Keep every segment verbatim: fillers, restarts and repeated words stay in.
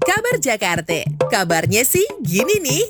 Kabar Jakarta. Kabarnya sih gini nih.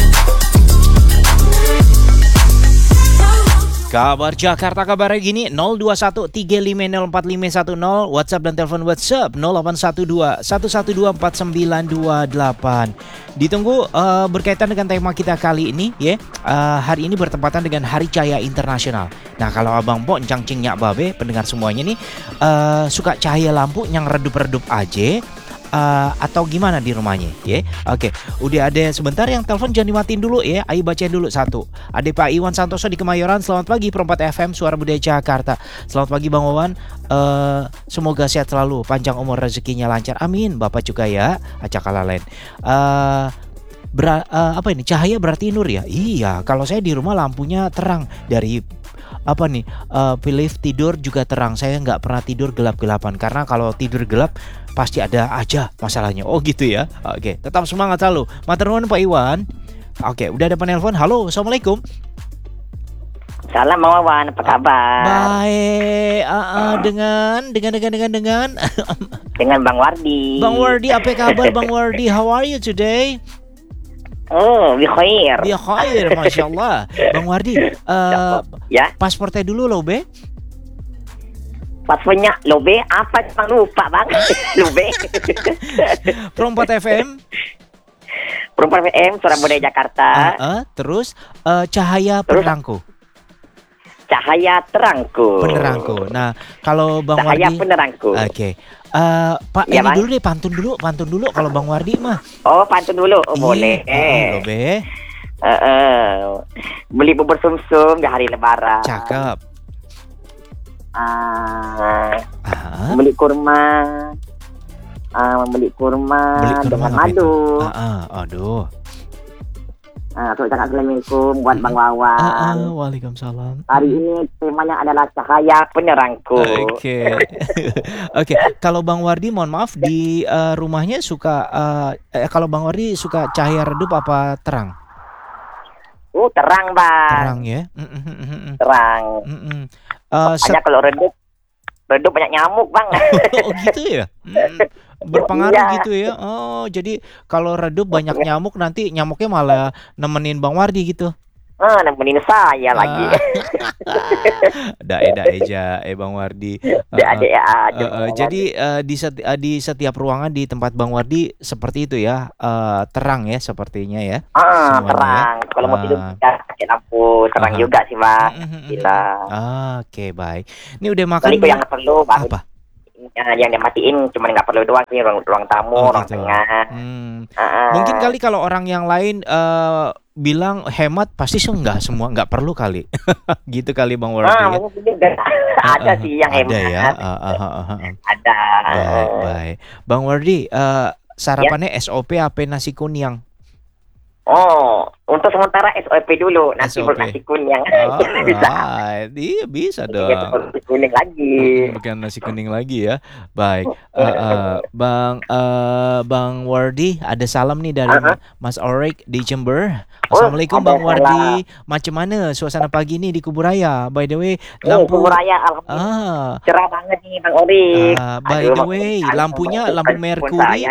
Kabar Jakarta kabarnya gini, nol dua satu tiga lima nol empat lima satu nol, WhatsApp dan telepon WhatsApp nol delapan satu dua satu satu dua empat sembilan dua delapan. Ditunggu uh, berkaitan dengan tema kita kali ini ya. Uh, hari ini bertepatan dengan Hari Cahaya Internasional. Nah, kalau Abang Bo encang cingnya babe pendengar semuanya nih uh, suka cahaya lampu yang redup-redup aja. Uh, atau gimana di rumahnya ya? Oke, udah ada sebentar yang telepon, jangan dimatiin dulu ya. Ayo bacain dulu satu. Ada Pak Iwan Santoso di Kemayoran. Selamat pagi Perempat F M Suara Budaya Jakarta. Selamat pagi Bang Wawan. Uh, semoga sehat selalu, panjang umur, rezekinya lancar. Amin. Bapak juga ya. Acak alalen. Uh, Ber, uh, apa ini? Cahaya berarti nur ya? Iya. Kalau saya di rumah lampunya terang dari apa nih? Uh, pilih tidur juga terang. Saya nggak pernah tidur gelap-gelapan karena kalau tidur gelap pasti ada aja masalahnya. Oh gitu ya. Oke, tetap semangat selalu. Matur nuwun Pak Iwan. Oke, udah ada penelpon. Halo, assalamualaikum. Salam Bang Wawan, apa kabar? Baik. Uh, uh, dengan dengan dengan dengan dengan dengan Bang Wardi. Bang Wardi, apa kabar Bang Wardi? How are you today? Oh, bi khair. Bi khair, Masya Allah. Bang Wardi, uh, ya. Pasportnya dulu loh, Be. Paspornya Lobe apa? Bang lupa Bang. Lobe. Perempat F M. Perempat F M Suara Budaya Jakarta. Uh, uh, terus uh, cahaya terus, penerangku. Cahaya terangku. Penerangku. Nah, kalau Bang cahaya Wardi. penerangku. Oke. Okay. Uh, Pak ya, ini Bang? dulu deh, pantun dulu, pantun dulu kalau Bang Wardi mah. Oh, pantun dulu. Oh, boleh. Eh, Lobe. Uh, uh, beli bubur sumsum di hari Lebaran. Cakep. Uh, uh, beli kurma, uh, membeli kurma, beli kurma dengan madu. Uh, uh, aduh. Uh, ucapkan assalamualaikum buat Bang Wawan. Uh, uh, Waalaikumsalam. Hari ini temanya adalah cahaya penerangku. Oke. Okay. Oke. Okay. Kalau Bang Wardi, mohon maaf di uh, rumahnya suka. Uh, eh, kalau Bang Wardi suka cahaya redup apa terang? Oh, terang Bang. Terang ya. Terang. Uh, Makanya kalau redup, redup banyak nyamuk Bang. Oh gitu ya. Mm, berpengaruh iya. Gitu ya. Oh jadi kalau redup banyak nyamuk nanti nyamuknya malah nemenin Bang Wardi gitu. Ah, nemenin saya ah. lagi. Dae-dae aja, eh Bang Wardi. Dae-dae aja. Uh, uh, jadi uh, di, seti- uh, di setiap ruangan di tempat Bang Wardi seperti itu ya, uh, terang ya sepertinya ya. Ah, terang. Ya. Kalau uh, mau tidur ya pakai lampu terang uh, juga sih Bang. Gila. Oke, okay, baik. Ini udah makan. Ini yang perlu Bang. Apa? Yang, yang dimatiin cuma nggak perlu doang sih, ruang, ruang tamu, oh, ruang gitu. tengah. Hmm. Uh, Mungkin kali kalau orang yang lain uh, bilang hemat, pasti sih nggak semua, nggak perlu kali. Gitu kali Bang Wardi. Ah, ya? Ada uh, sih yang ada hemat. Ada ya. Uh, uh, uh, uh, uh. Ada. Baik, baik. Bang Wardi, uh, sarapannya ya? S O P apa nasi kunyang? Oh, untuk sementara S O P dulu, nanti buat nasi kuning. Oh, bisa. Iya bisa dong. Nasi kuning lagi. Bukan nasi kuning lagi ya. Baik, uh, uh, Bang uh, Bang Wardi, ada salam nih dari uh-huh. Mas Orik di Jember. Assalamualaikum oh, Bang Wardi. Macam mana suasana pagi ini di Kuburaya? By the way, lampu oh, Kuburaya alhamdulillah. Ah. Cerah banget nih Bang Orik. Uh, by Aduh, the way, lampunya lampu merkuri.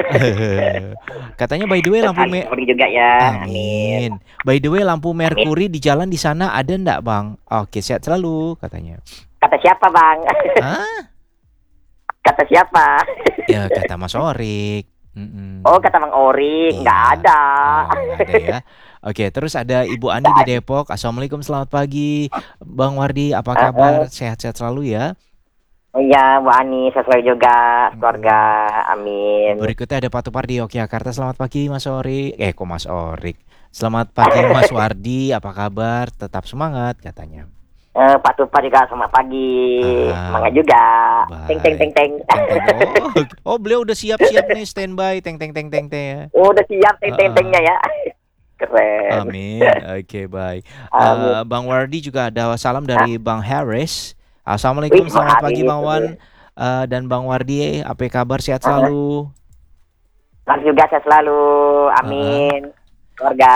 Katanya by the way lampu merkuri juga ya. Amin. By the way, lampu merkuri di jalan di sana ada ndak Bang? Oke, sehat selalu katanya. Kata siapa Bang? Hah? Kata siapa? Ya kata Mas Orik. Mm-mm. Oh kata Bang Orik, nggak iya. ada. Oh, nggak ada ya. Oke, terus ada Ibu Ani di Depok. Assalamualaikum, selamat pagi Bang Wardi, apa kabar? Uh-uh. Sehat-sehat selalu ya. Iya, Bu Ani, sesuai juga keluarga, amin. Berikutnya ada Pak Tupar di Yogyakarta. Selamat pagi Mas Orik. Eh, kok Mas Orik? Selamat pagi Mas Wardi, apa kabar? Tetap semangat katanya. Eh, Pak Tupar juga selamat pagi, ah, semangat juga. Teng teng teng teng. Oh, oh, beliau udah siap-siap nih standby, teng teng teng teng teng. Oh, udah siap teng teng tengnya ya. Keren. Amin. Oke, okay, baik. Uh, Bang Wardi juga ada salam dari ah. Bang Harris. Assalamualaikum, Wih, selamat pagi Bang Wan uh, dan Bang Wardi, apa kabar, sehat selalu? Selamat juga, sehat selalu, amin. Uh-huh. Keluarga.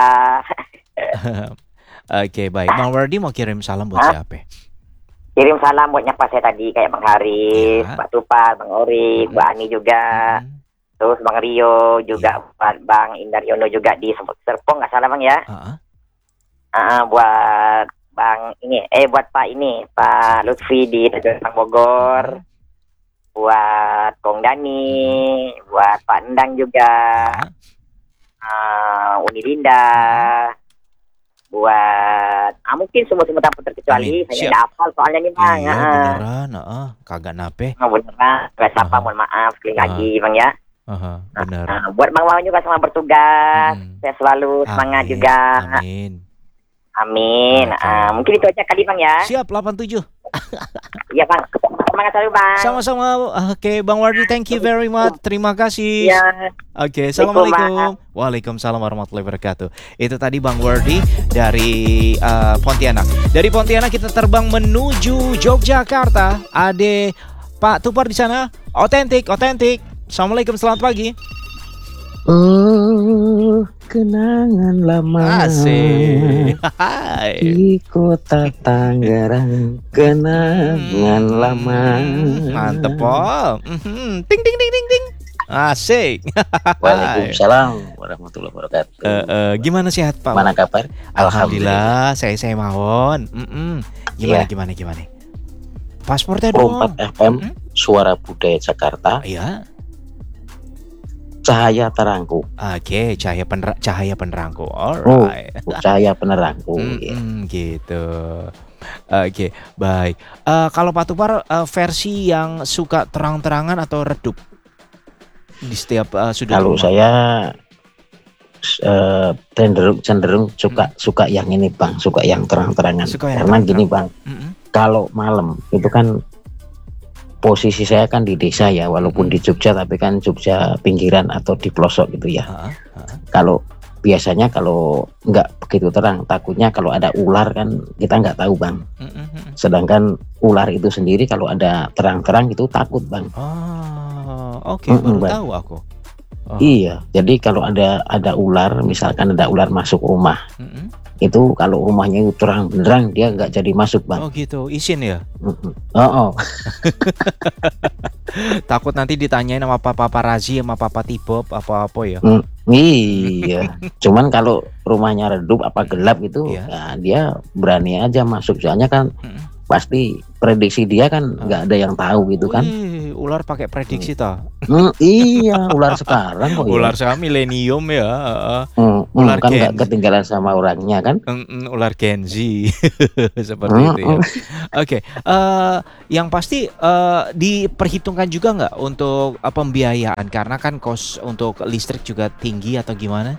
Oke, okay, baik. Bang Wardi mau kirim salam buat Hah? siapa? Kirim salam buat nyapa saya tadi, kayak Bang Haris, ya. Pak Tupar, Bang Ori, hmm. Bu Ani juga. Hmm. Terus Bang Rio juga, buat Bang Indaryono juga di Serpong nggak salah Bang ya. Uh-uh. Uh, buat Bang ini, eh buat Pak ini, Pak Lutfi di Bang Bogor. Buat Kong Dani, buat Pak Endang juga. Uh, Uni Linda. Buat ah, mungkin semua-semua tanpa terkecuali. Amin. Saya Siap. nggak hafal soalnya nih Bang. Iya Ah. beneran, uh, kagak nape. Oh, beneran. Gak sapa, Aha. mohon maaf. Sekali Aha. lagi Bang ya. Uh-huh, bener. Nah, buat Bang Wawan juga selamat bertugas. Hmm. Saya selalu semangat Amin, juga. Amin. Amin. Oke. Ah, mungkin itu aja kali Bang ya. Siap delapan tujuh. Iya Bang. Semangat selalu Bang. Sama-sama. Oke, Bang Wardi, thank you very much. Terima kasih. Iya. Oke, assalamualaikum. Waalaikumsalam warahmatullahi wabarakatuh. Itu tadi Bang Wardi dari uh, Pontianak. Dari Pontianak kita terbang menuju Yogyakarta. Ade Pak Tupar di sana. Otentik, otentik. Assalamualaikum, selamat pagi. Oh, kenangan lama Asik. Hai. di kota Tangerang, kenangan Hmm, lama. Mantep, Pol. Mhm. Ting ting ting ting ting. Asik. Waalaikumsalam warahmatullahi wabarakatuh. Eh, eh, gimana sehat, Pak? Mana kabar? Alhamdulillah, saya saya mawon. Mm-mm. Gimana Iya. gimana gimana? Paspornya dong. Empat F M, Mm-mm. Suara Budaya Jakarta, Iya. Cahaya Terangku. Oke, cahaya pener cahaya penerangku. Oh, Alright. Cahaya Penerangku. ya. Mm-mm, gitu. Oke, baik. Eh, kalau Pak Tupar eh, versi yang suka terang-terangan atau redup di setiap eh, sudut Kalau rumah? saya eh, cenderung cenderung suka suka yang ini Bang, suka yang terang-terangan. Suka yang Karena terang-terang. gini Bang, Mm-mm. kalau malam itu kan posisi saya kan di desa ya, walaupun di Jogja tapi kan Jogja pinggiran atau di pelosok gitu ya. Ah, ah. Kalau biasanya kalau nggak begitu terang, takutnya kalau ada ular kan kita nggak tahu Bang. Mm-mm. Sedangkan ular itu sendiri kalau ada terang-terang itu takut Bang. Oh, oke, Mm-mm, baru Bang. tahu aku. Oh. Iya, jadi kalau ada ada ular, misalkan ada ular masuk rumah, Mm-mm. itu kalau rumahnya itu terang benerang dia nggak jadi masuk Bang. Oh gitu, izin ya. Mm-mm. Oh, oh. Takut nanti ditanyain sama papa Razi sama papa Tibop apa-apa ya. Mm, iya, cuman kalau rumahnya redup apa gelap gitu, Iya. ya dia berani aja masuk. Soalnya kan Mm-mm. pasti prediksi dia kan nggak ada yang tahu gitu kan. Wih, ular pakai prediksi toh. Mm, iya, ular sekarang kok. Ular ya. sekarang milenium ya. heeh. Mm, mm, ular kan nggak Gen. ketinggalan sama orangnya kan. Mm-mm, ular Gen Z seperti Mm, itu ya. mm. Oke, eh, yang pasti eh, diperhitungkan juga nggak untuk eh, pembiayaan karena kan kos untuk listrik juga tinggi atau gimana?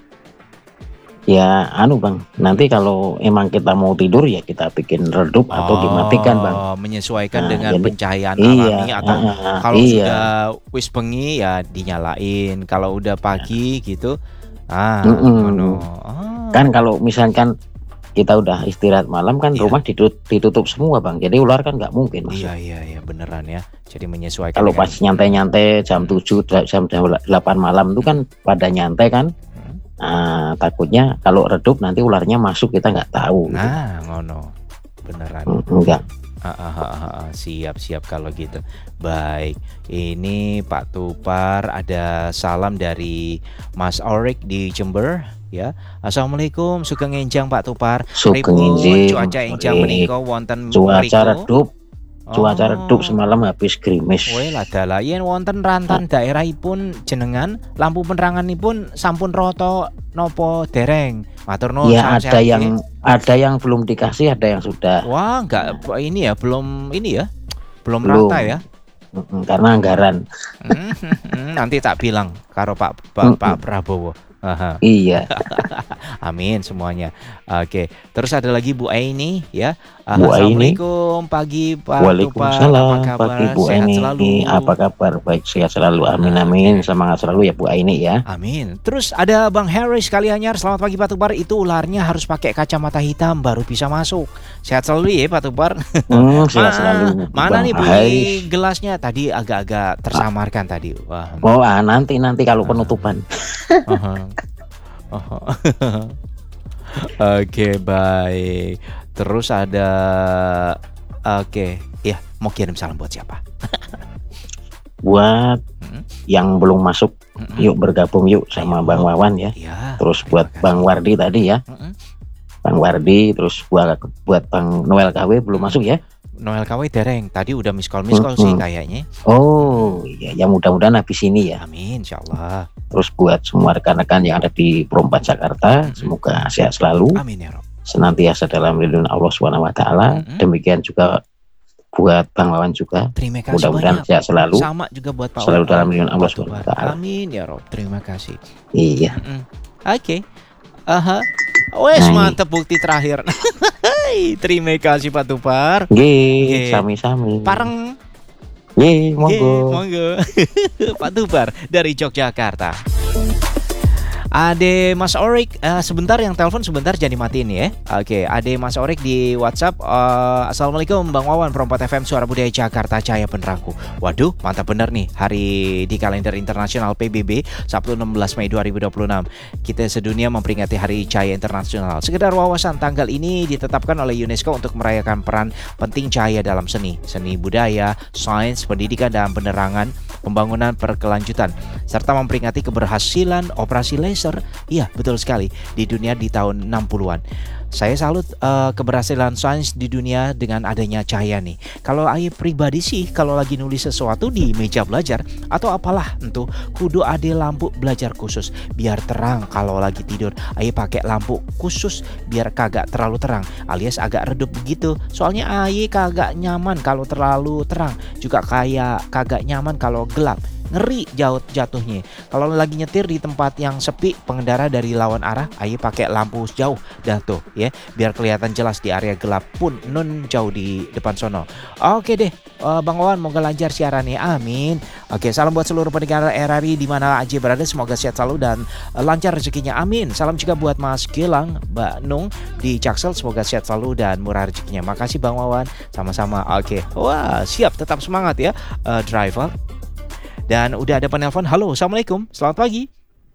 Ya, anu Bang, nanti kalau emang kita mau tidur ya kita bikin redup atau dimatikan Bang. Oh, menyesuaikan Nah, dengan jadi- pencahayaan Iya, alami atau ah, kalau iya. sudah wis bengi ya dinyalain. Kalau udah pagi gitu, ah, Mm-mm. ngono. Ah. Kan kalau misalkan kita udah istirahat malam kan Iya. rumah ditutup, ditutup semua Bang. Jadi ular kan nggak mungkin masuk. Iya iya iya beneran ya. Jadi menyesuaikan Kalau dengan- pas nyantai-nyantai jam tujuh, jam delapan malam itu kan pada nyantai kan. Hmm. Nah, takutnya kalau redup nanti ularnya masuk kita nggak tahu. gitu. Nah, ngono. Beneran. Mm, Enggak. Ah, ah, ah, ah, ah. Siap siap kalau gitu. Baik. Ini Pak Tupar ada salam dari Mas Orik di Jember ya. Assalamualaikum, sugeng enjang Pak Tupar. Sugeng Pripun enjing, cuaca enjang Orik. menika wonten Cuaca mriku? redup, cuaca Oh. redup semalam habis gerimis. Weh lah dalah yen wonten rantan daerahipun jenengan lampu peneranganipun sampun rata napa dereng? Matur nuwun Ya salam ada sehat yang nggih. ada yang belum dikasih, ada yang sudah. Wah, enggak ini ya belum ini ya. Belum, Belum. rata ya. Mm, Karena anggaran. Hmm, hmm, hmm, nanti tak bilang karo Pak Pak, Pak Prabowo. Aha. Iya. Amin semuanya. Oke, terus ada lagi Bu Aini ya. Ah, Bu Aini. Assalamualaikum pagi Pak Tupar. Waalaikumsalam Apa kabar? pagi Bu Sehat Aini. selalu. Apa kabar? Baik, sehat selalu. Amin Oke. amin. Semangat selalu ya Bu Aini ya. Amin. Terus ada Bang Harry sekali anyar. Selamat pagi Pak Tupar. Itu ularnya harus pakai kacamata hitam baru bisa masuk. Sehat selalu ya Pak Tupar. Hmm, sehat Ma- selalu. Mana Bang nih bunyi Haris. gelasnya tadi agak-agak tersamarkan tadi. Wah. Oh, ah, nanti nanti kalau penutupan. Aha. Aha. Oke, baik. Terus ada oke, ya mau kirim salam buat siapa? Buat Hmm. Mm-mm. yang belum masuk, Mm-mm. yuk bergabung yuk sama Ayo. Bang Wawan ya. Ya. Terus buat Terima kasih. Bang Wardi tadi ya, Mm-mm. Bang Wardi, terus buat buat Bang Noel K W belum Mm-mm. masuk ya. Noel K W dereng. Tadi udah miss call miss call sih Mm-mm. kayaknya. Oh iya, ya mudah-mudahan habis ini ya. Amin, insyaallah. Terus buat semua rekan-rekan yang ada di Perempat Jakarta, Mm-mm. semoga sehat selalu, Amin ya Rob. senantiasa dalam lindungan Allah Subhanahu Wa Taala. Mm-mm. Demikian juga buat Bang Wawan juga, Terima kasih mudah-mudahan banyak. sehat selalu, Sama juga buat Pak selalu Wawan. dalam lindungan Allah Pak Subhanahu Tubar. Wa Taala. Amin ya Rob. Terima kasih. Iya. Mm-mm. Oke. Aha. Wes, Nah, ini. mantep bukti terakhir. Hai, terima kasih Pak Tupar. Nggih, Nggih. sami-sami. Pareng. Nggih, Nggih, monggo. monggo. Pak Tupar dari Yogyakarta. Ade Mas Orik, eh, sebentar yang telepon sebentar jadi matiin ya. Oke, Ade Mas Orik di WhatsApp. eh, Assalamualaikum Bang Wawan, Perempat F M Suara Budaya Jakarta, Cahaya Penerangku. Waduh, mantap bener nih hari di kalender internasional P B B Sabtu enam belas Mei dua ribu dua puluh enam. Kita sedunia memperingati Hari Cahaya Internasional. Sekedar wawasan, tanggal ini ditetapkan oleh UNESCO untuk merayakan peran penting cahaya dalam seni, seni budaya, sains, pendidikan dan penerangan, pembangunan berkelanjutan, serta memperingati keberhasilan operasi laser. Iya, betul sekali, di dunia di tahun enam puluhan. Saya salut uh, keberhasilan sains di dunia dengan adanya cahaya nih. Kalau Aye pribadi sih, kalau lagi nulis sesuatu di meja belajar atau apalah entuh, kudu ada lampu belajar khusus biar terang. Kalau lagi tidur, Aye pakai lampu khusus biar kagak terlalu terang, alias agak redup begitu. Soalnya Aye kagak nyaman kalau terlalu terang, juga kayak kagak nyaman kalau gelap. Ngeri jauh jatuhnya. Kalau lagi nyetir di tempat yang sepi, pengendara dari lawan arah, Aye pakai lampu jauh dah tuh ya, biar kelihatan jelas di area gelap pun nun jauh di depan sono. Oke deh, uh, Bang Wawan, moga lancar siarannya, amin. Oke, salam buat seluruh pendengar R R I di mana aja berada, semoga sehat selalu dan uh, lancar rezekinya, amin. Salam juga buat Mas Gilang, Mbak Nung di Jaksel, semoga sehat selalu dan murah rezekinya. Makasih Bang Wawan, sama-sama. Oke, wah siap, tetap semangat ya uh, driver. Dan udah ada penelpon. Halo, assalamualaikum, selamat pagi.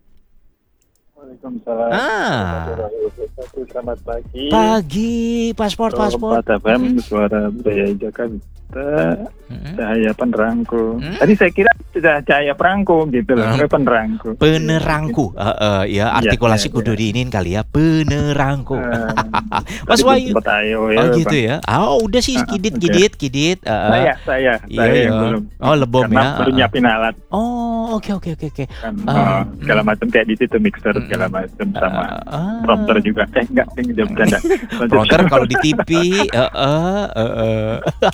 Waalaikumsalam. Ah, Selamat pagi. pagi, paspor paspor. Perempat F M Suara Budaya Jakarta, Mm-mm. Cahaya Penerangku. Hmm? Tadi saya kira sudah Cahaya Perangku gitu loh, Hmm. eh, penerangku. Penerangku, Eh, eh, ya artikulasi Iya, iya, kudu diinin kali ya, penerangku. Eh, Mas tadi Wahyu, sempat ayo ya, oh gitu Bang. ya. Ah, udah sih, Ah, kidit, oke. kidit, kidit. Eh, eh. Saya, saya, Iya, saya yang iya. belum. Oh, lebom Karena ya. baru Ah, ah. nyiapin alat Oh, oke oke oke oke. kan, Ah, eh, segala hmm. macam kayak di situ mixer Mm-mm. segala macam sama Ah, ah. prompter juga. Eh enggak, ini jam bercanda. Lanjut. Prompter kalau di T V, eh, eh, eh, eh.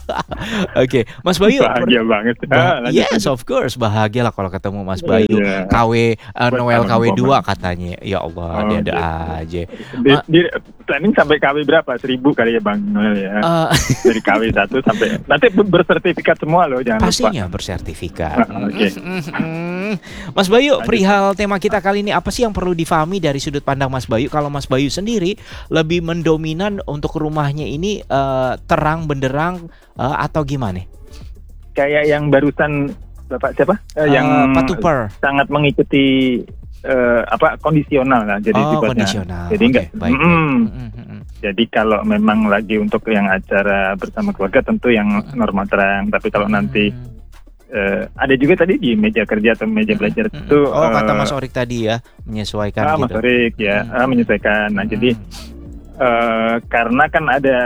Oke, Mas Bayu. Bahagia banget. Bah- Ah, lanjut, yes, lanjut. of course, bahagia lah kalau ketemu Mas Bayu. Iya. K W eh, Buat Noel K W abang dua Boma. katanya. Ya Allah, Oh, ada-ada gitu. aja. Di, Ma- di planning sampai K W berapa? Seribu kali ya Bang Noel ya. Eh, Dari K W satu sampai nanti ber- bersertifikat semua loh, jangan pastinya lupa. bersertifikat. Ah, oke. Mm-mm. Mas Bayu, perihal tema kita kali ini apa sih yang perlu difahami dari sudut pandang Mas Bayu? Kalau Mas Bayu sendiri lebih mendominan untuk rumahnya ini eh, terang benderang eh, atau gimana? Kayak yang barusan Bapak siapa? Eh, Eh, yang Pak Tupar. sangat mengikuti eh, apa kondisional lah jadi Oh, sifatnya. kondisional. Jadi Oke, enggak. baik, baik. Mm-mm. Mm-mm. Jadi kalau memang lagi untuk yang acara bersama keluarga tentu yang normal terang, tapi kalau nanti eh, ada juga tadi di meja kerja atau meja belajar Mm-mm. itu Oh, kata eh, Mas Orik tadi ya, menyesuaikan ah, gitu. Mas Orik ya Hmm. ah, menyesuaikan. Nah, Hmm. jadi eh, karena kan ada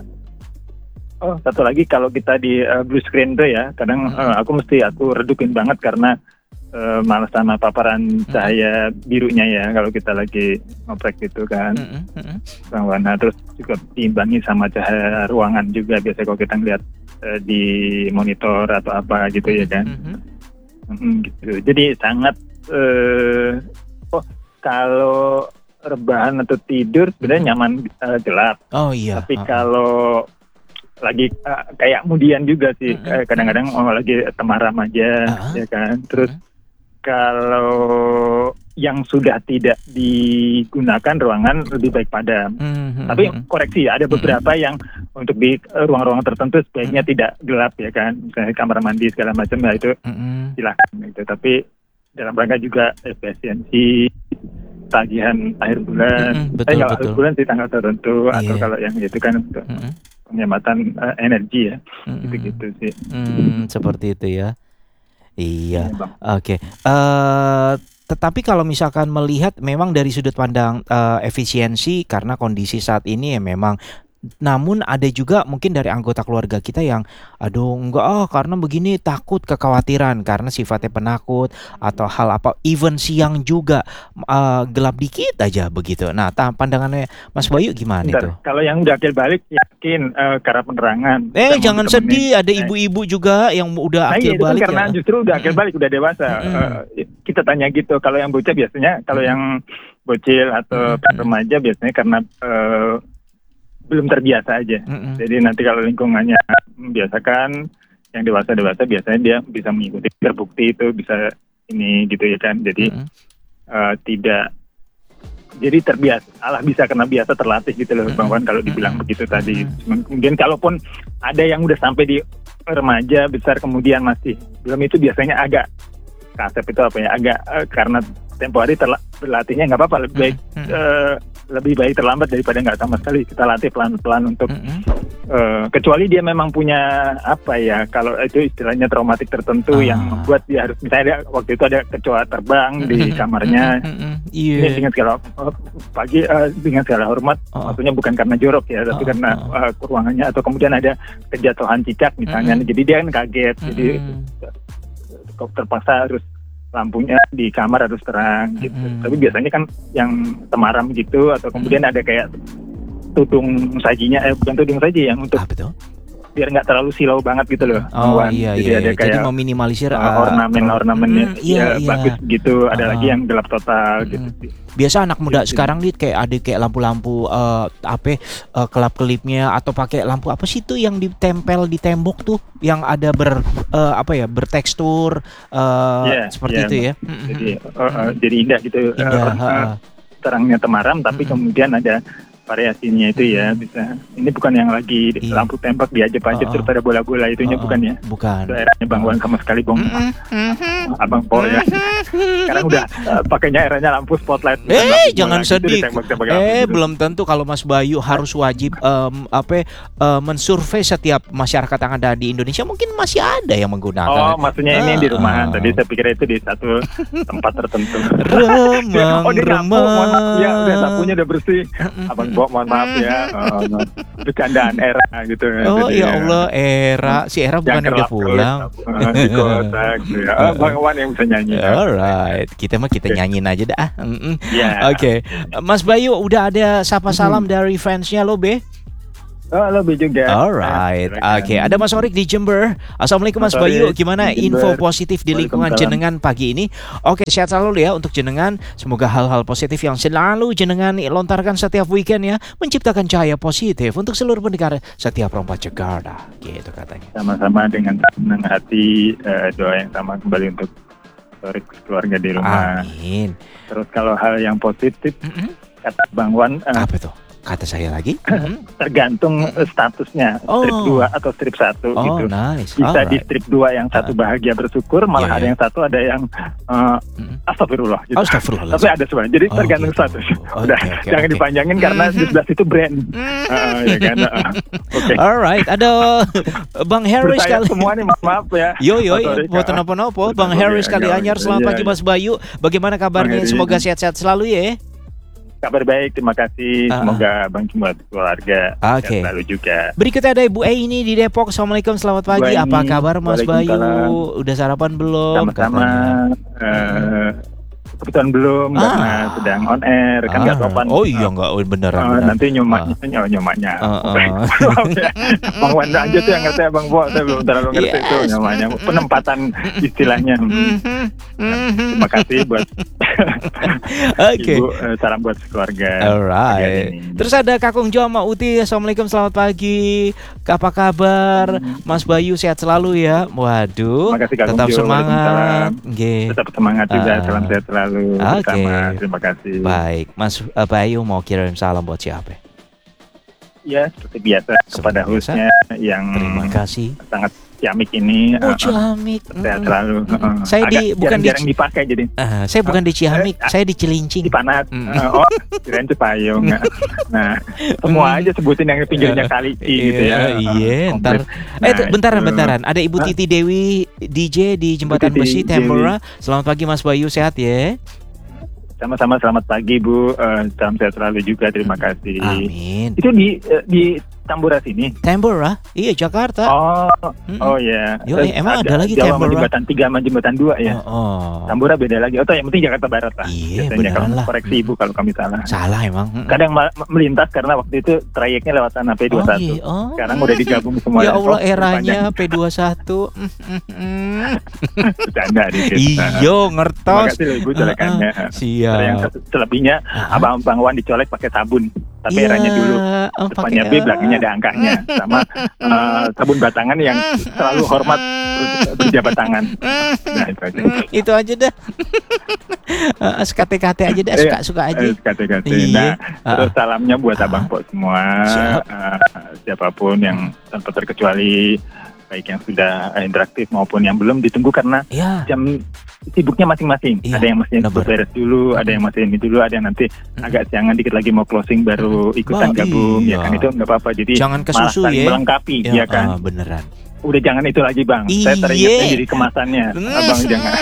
oh satu lagi kalau kita di eh, blue screen tuh ya kadang Hmm. eh, aku mesti aku redupin banget karena eh, malas sama paparan cahaya birunya ya kalau kita lagi ngoprek gitu kan Mm-mm, mm-mm. bang warna, terus juga diimbangi sama cahaya ruangan juga biasanya kalau kita ngeliat eh, di monitor atau apa gitu ya kan. Mhm. Mm, gitu. Jadi sangat eh, oh kalau rebahan atau tidur sebenarnya nyaman eh, gelap. Oh iya. Tapi Oh, oh. kalau lagi eh, kayak kemudian juga sih Mm-mm. eh, kadang-kadang oh, lagi temaram aja Ah. ya kan. Terus Mm-mm. kalau yang sudah tidak digunakan ruangan lebih baik padam. Mhm, Tapi mhm. koreksi ada beberapa yang untuk di eh, ruang-ruangan tertentu sebaiknya tidak gelap ya kan. Misalnya kamar mandi segala macam ya itu Mhm. silakan gitu. Tapi dalam rangka juga efisiensi tagihan akhir bulan. Mm-mm, eh, betul, kalau akhir betul. bulan di tanggal tertentu atau Iya. kalau yang itu kan untuk Mhm, penghematan eh, energi ya. mhm. Gitu-gitu sih. Hmm, seperti itu ya. Iya. Iya, Bang. Oke. Eh tetapi kalau misalkan melihat memang dari sudut pandang eh, efisiensi karena kondisi saat ini ya memang, namun ada juga mungkin dari anggota keluarga kita yang aduh enggak ah karena begini takut kekhawatiran karena sifatnya penakut atau hal apa even siang juga eh, gelap dikit aja begitu. Nah, ta- pandangannya Mas Bayu gimana itu? Bentar, kalau yang udah akil balik yakin eh, karena penerangan. Eh Kita mau jangan ditemenin. sedih, ada Eh, ibu-ibu juga yang udah Nah, akil iya, itu kan balik karena ya. justru udah akil Mm-mm. balik, udah dewasa. Mm-mm. Eh, kita tanya gitu, kalau yang bocah biasanya, kalau Mm-mm. yang bocil atau Mm-mm. remaja biasanya karena eh, belum terbiasa aja. Mm-mm. Jadi nanti kalau lingkungannya membiasakan, yang dewasa-dewasa biasanya dia bisa mengikuti, terbukti itu bisa ini gitu ya kan. Jadi Mm-mm. eh, tidak, jadi terbiasa, Allah bisa karena biasa terlatih gitu loh, Bang Wan, kalau dibilang begitu tadi. Kemudian kalaupun ada yang udah sampai di remaja besar kemudian masih belum, itu biasanya agak kasep itu apa ya, agak eh, karena tempo hari terla- berlatihnya nggak apa-apa, lebih baik Mm-mm. eh, lebih baik terlambat daripada nggak sama sekali. Kita latih pelan-pelan untuk Mm-mm. eh, kecuali dia memang punya apa ya, kalau itu istilahnya traumatik tertentu Ah. yang membuat dia harus, misalnya dia- waktu itu ada kecoa terbang di Mm-mm. kamarnya. Mm-mm. Ini Iya. dengan segala eh, pagi eh, dengan segala hormat, Oh. maksudnya bukan karena jorok ya, tapi Oh, karena oh. eh, ruangannya, atau kemudian ada kejatuhan cicak misalnya, Mm-mm. jadi dia kan kaget, jadi Mm-mm. kok terpaksa harus lampunya di kamar harus terang gitu. Mm-mm. Tapi biasanya kan yang temaram gitu, atau kemudian ada kayak tudung sajinya, eh bukan tudung saji, yang untuk Apa tuh? biar nggak terlalu silau banget gitu loh. Oh Wan. iya Jadi iya. ada iya. kayak Jadi meminimalisir uh, uh, ornamen-ornamennya Mm, iya, ya, iya. bagus gitu. Ada Ah. lagi yang gelap total Mm-mm. gitu. biasa anak muda Gitu. sekarang nih kayak ada kayak lampu-lampu eh, apa eh, kelap-kelipnya atau pakai lampu apa sih tuh yang ditempel di tembok tuh yang ada ber eh, apa ya bertekstur eh, Iya, seperti iya, itu ya. Jadi uh, uh, jadi indah gitu. Uh, Indah. uh, ha-ha. terangnya temaram, tapi Mm-mm. kemudian ada variasinya itu ya, bisa. Ini bukan yang lagi Iya. lampu tembak diajep-ajep Oh, oh. terus ada bola-bola itunya, Oh, oh. bukan ya? Bukan. Itu eranya Bang Wan sama sekali, Bang. Abang Po ya. Sekarang udah uh, pakainya eranya lampu spotlight. bukan lampu Eh bola jangan gitu, sedih. ditembak-tembak lampu Eh gitu. belum tentu kalau Mas Bayu harus wajib em, apa eh, mensurvei setiap masyarakat yang ada di Indonesia, mungkin masih ada yang Oh, menggunakan. maksudnya ini di rumahan. Ah. Tadi saya pikir itu di satu tempat tertentu. Remang Oh, dia nyapu, mohon maaf ya, udah sapunya remang. udah bersih. Abang Bo, mohon maaf ya. Oh, no. Bercandaan era gitu. Oh Jadi, ya Allah, Era, si Era bukan udah yang pulang. kelap-kelip, di kota gitu ya. Oh, Bang Wan yang bisa nyanyi. Alright, kita mah kita Oke. nyanyiin aja dah. Mm-mm. Ya. Oke, Mas Bayu udah ada sapa salam dari fansnya lo be? Oh, lebih juga. Alright, Nah, oke. Ada Mas Orik di Jember. Assalamualaikum Mas Mas Bayu, Orik gimana di info Jember. positif di lingkungan Waalaikumsalam. jenengan pagi ini? Oke, sehat selalu ya untuk jenengan. Semoga hal-hal positif yang selalu jenengan lontarkan setiap weekend ya menciptakan cahaya positif untuk seluruh pendengar setiap Rompa Jakarta. Gitu katanya. Sama-sama dengan senang hati, eh, doa yang sama kembali untuk Orik keluarga di rumah. Amin. Terus kalau hal yang positif, Mm-mm. kata Bang Wan, eh, Apa tuh? Kata saya lagi? Mm-mm. tergantung eh, statusnya, Oh. strip dua atau strip satu Oh, gitu. nice. Bisa di Alright. strip dua yang satu bahagia bersyukur, malah Iya, ada iya. yang satu ada yang eh, Mm-mm. astagfirullah gitu. Astagfirullahaladzim. Tapi ada sebenarnya. Jadi Oh, tergantung gitu. status. Oke, Udah, oke, jangan oke. dipanjangin karena di sebelah situ brand. Heeh, ya kan. Heeh. Oke. Alright, ada Bang Harry Bersayap sekali. semua nih, maaf, maaf ya. Yo yo, Oh, sorry, mau Kak. tenopo-nopo Bang Oke, Harry sekali agak- anyar. Selamat iya, pagi iya. Mas Bayu. Bagaimana kabarnya? Bang Harry. Semoga sehat-sehat selalu ya. Kabar baik, terima kasih. Ah, Semoga Bang semua keluarga Oke. sehat selalu juga. Berikutnya ada Ibu E ini di Depok. Assalamualaikum, selamat pagi. Bu Apa Eni, kabar Mas Bayu? waalaikumsalam. Udah sarapan belum? Sama-sama. katanya? eh, kebetulan belum Ah. karena sedang on air, kan nggak Ah, sopan. oh iya nggak, oh, beneran. Eh, beneran. nanti nyomak, Ah. nyomak nyomaknya. Ah, ah. Maaf ya. Bang Wanda aja tuh yang ngerti, Bang Bo, saya belum terlalu ngerti Yes. itu nyomaknya. Penempatan istilahnya. Hmm. Mhm, mhm. Terima kasih buat Oke. Ibu, eh, salam buat keluarga. Alright. bagian ini. Terus ada Kakung Jo sama Uti. Assalamualaikum, selamat pagi. Apa kabar? Mas Bayu sehat selalu ya. Waduh. Terima kasih, Kakung Tetap Jo. semangat. Waalaikumsalam. Nggih. Tetap semangat juga, Ah. salam sehat selalu Oke. bersama. Terima kasih. Baik, Mas uh, Bayu mau kirim salam buat siapa? Ya, seperti biasa Seperti kepada biasa. hostnya yang Terima kasih. sangat Ciamik ini. Oh, uh, uh, Ciamik. Sehat Mm. selalu. uh, uh. Saya di- Agak bukan di jarang-jarang dipakai jadi Ah, saya bukan di Ciamik, Eh, saya di Cilincing. di Panat. Mm. Uh, oh, kirain Cipayung. Nah, semua aja sebutin yang pinggirnya kali gitu ya. Iya, iya, Uh, ntar. komplit. Eh, Nah, tuh, bentaran, itu. bentaran. Ada Ibu Hah? Titi Dewi D J di Jembatan Titi Besi Dewi. Tambora. Selamat pagi Mas Bayu, sehat ya? Sama-sama, selamat pagi Bu. Eh, salam sehat selalu juga. Terima kasih. Amin. Itu di eh, di Tambora sini. Tambora? Iya, Jakarta. Oh, Mm-mm. oh ya. Yo, eh, emang ada lagi Jawa sama Tambora? Jembatan tiga sama Jembatan dua ya. Oh, oh. Tambora beda lagi. Oh, yang penting Jakarta Barat lah. Iya, Biasanya beneran kalau lah. koreksi Ibu kalau kami salah. Salah emang. Mm-mm. Kadang ma- melintas karena waktu itu trayeknya lewat sana P dua puluh satu. Oh, iya. Oh. Sekarang udah digabung semua. Ya Oh, Allah, lebih eranya panjang. P dua puluh satu. Mm, mm, mm. Bercanda dikit. Nah, Iyo, terima ngertos. kasih loh Ibu colekannya. Ah, ah, Kalau yang siap. selebihnya Ah. Abang Bang Wan dicolek pakai sabun. Tapi Iya, eranya dulu. oh, Depannya pakai- B, belakangnya ada angkanya. Sama eh, sabun batangan yang selalu hormat ber- berjabat tangan. Nah, itu aja. Itu aja dah. Eh, S K T K T aja dah, suka-suka aja. Eh, kata-kata. Iya. Nah, terus Ah. salamnya buat Ah. Abang Pok semua. Siap. eh, siapapun yang tanpa terkecuali, baik yang sudah eh, interaktif maupun yang belum, ditunggu karena Ya. jam sibuknya masing-masing. Iya, Ada yang masih benar. beres dulu, ada yang masih ini dulu, ada yang nanti agak siangan dikit lagi mau closing baru ikutan Wah, gabung. iya. Ya kan itu nggak apa-apa. Jadi Jangan malah kesusu saling ya. melengkapi, ya, kan. ah, beneran. Udah jangan itu lagi Bang. Saya Iya. teringatnya jadi kemasannya. Abang jangan.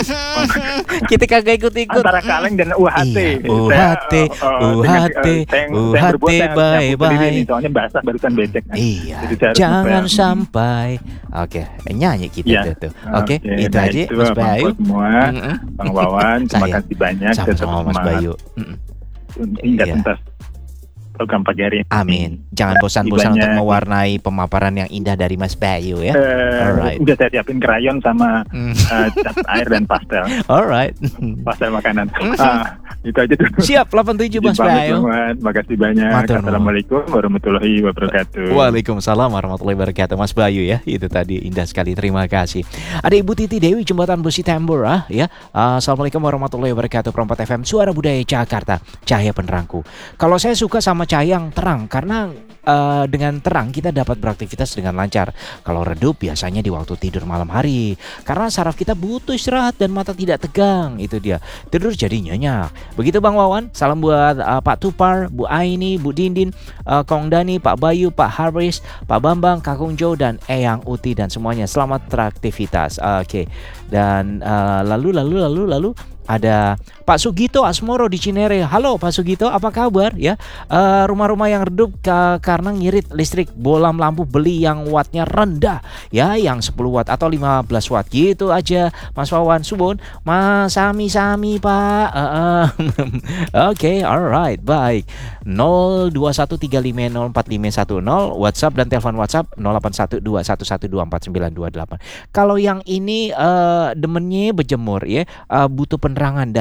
Kita kagak ikut-ikut. Antara kaleng dan U H T. Iya, U H T, U H T, U H T, bye bye. Soalnya basah barusan becek. Iya, Jadi saya harus jangan supaya- sampai. Oke, nyanyi kita Iya. tuh. Oke, itu nah, aja itu, Mas Bang Bayu. Pok semua, Mm-mm. Bang Wawan, terima Saya. kasih banyak. Tetap Sama-sama Mas semangat Bayu. Mm-mm. hingga Iya. tuntas program pagi hari ini. Amin. Jangan bosan-bosan Banyak. untuk mewarnai pemaparan yang indah dari Mas Bayu ya. Eh, Alright. udah saya siapin krayon sama Mm. eh, cat air dan pastel, Alright. pastel makanan. Ah, itu aja tuh. Siap delapan puluh tujuh Mas Izin pamit, Bayu. Bang Wan. Makasih banyak. Matur nuwun. Assalamualaikum warahmatullahi wabarakatuh. Waalaikumsalam warahmatullahi wabarakatuh Mas Bayu ya. Itu tadi indah sekali, terima kasih. Ada Ibu Titi Dewi Jembatan Besi Tambora ya. Uh, Assalamualaikum warahmatullahi wabarakatuh. Perempat F M Suara Budaya Jakarta, cahaya penerangku. Kalau saya suka sama cahaya yang terang karena uh, dengan terang kita dapat beraktivitas dengan lancar. Kalau redup biasanya di waktu tidur malam hari karena saraf kita butuh istirahat dan mata tidak tegang. Itu dia, tidur jadi nyenyak. Begitu Bang Wawan. Salam buat uh, Pak Tupar, Bu Aini, Bu Dindin, uh, Kong Dani, Pak Bayu, Pak Haris, Pak Bambang, Kakung Jo, dan Eyang Uti dan semuanya. Selamat beraktivitas. Oke. Dan uh, lalu lalu lalu lalu ada Pak Sugito Asmoro di Cinere. Halo Pak Sugito, apa kabar ya? Eh, rumah-rumah yang redup ka- karena ngirit listrik, bolam lampu beli yang wattnya rendah ya, yang sepuluh watt atau lima belas watt gitu aja. Mas Wawan Subon, Mas Sami Sami Pak. Eh, eh. Oke, alright, baik. nol dua satu tiga lima nol empat lima satu nol WhatsApp dan telepon WhatsApp nol delapan satu dua satu satu dua empat sembilan dua delapan. Kalau yang ini eh, demennya berjemur ya, eh, butuh penerangan dan